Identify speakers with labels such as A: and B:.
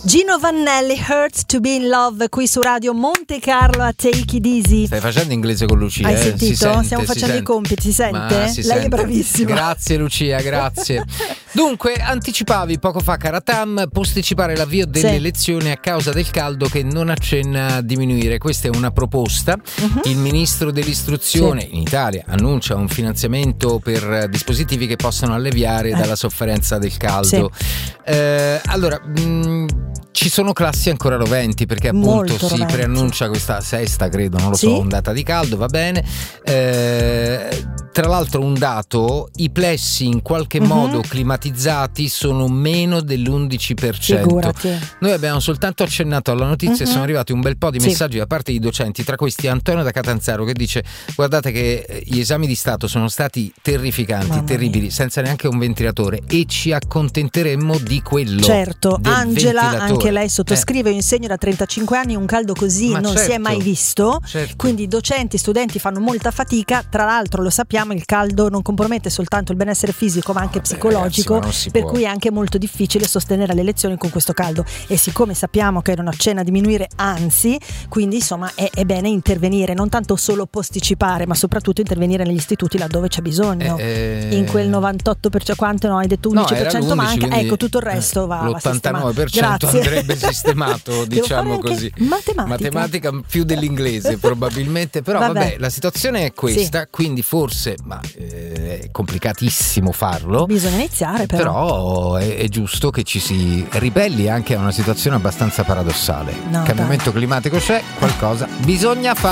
A: Gino Vannelli, Hurt to be in Love, qui su Radio Monte Carlo a Take It Easy.
B: Stai facendo inglese con Lucia?
A: Hai sentito?
B: Si sente,
A: stiamo facendo i compiti, si sente? Lei
B: sente.
A: È bravissima.
B: Grazie Lucia, grazie. Dunque, anticipavi poco fa, cara Tam, posticipare l'avvio delle elezioni a causa del caldo che non accenna a diminuire. Questa è una proposta. Il ministro dell'istruzione in Italia annuncia un finanziamento per dispositivi che possano alleviare dalla sofferenza del caldo. Allora, ci sono classi ancora roventi, perché appunto si preannuncia questa sesta, credo, non lo so, ondata di caldo, va bene. Tra l'altro un dato, i plessi in qualche modo climatizzati sono meno dell'11%.
A: Figurati.
B: Noi abbiamo soltanto accennato alla notizia e sono arrivati un bel po' di messaggi da parte di docenti, tra questi Antonio da Catanzaro che dice: guardate che gli esami di Stato sono stati terrificanti, terribili, senza neanche un ventilatore, e ci accontenteremmo di quello.
A: Certo, Angela, anche lei sottoscrive, io insegno da 35 anni, un caldo così non si è mai visto, quindi docenti, studenti fanno molta fatica. Tra l'altro lo sappiamo, il caldo non compromette soltanto il benessere fisico ma anche psicologico, ragazzi, per cui è anche molto difficile sostenere le lezioni con questo caldo, e siccome sappiamo che non accenna a diminuire, anzi, quindi insomma è bene intervenire, non tanto solo posticipare, ma soprattutto intervenire negli istituti laddove c'è bisogno. In quel 98%, quanto no, hai detto 11% manca, ecco, tutto il resto va
B: l'89% andrebbe sistemato, diciamo così. Matematica più dell'inglese probabilmente, però vabbè, la situazione è questa, quindi forse, ma è complicatissimo farlo,
A: bisogna iniziare,
B: però è giusto che ci si ribelli anche a una situazione abbastanza paradossale. Cambiamento climatico c'è, qualcosa bisogna fare.